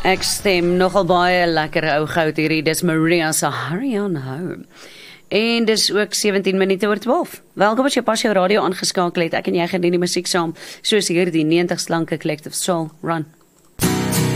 Ek stem nogal baie lekker ou goud hierdie, dis Maria se Hurry On Home. En dis ook 17 minute oor 12. Welkom as jy pas jou radio aangeskakel het, ek en jy gaan die musiek saam, soos hierdie 90 slanke Collective Soul Run.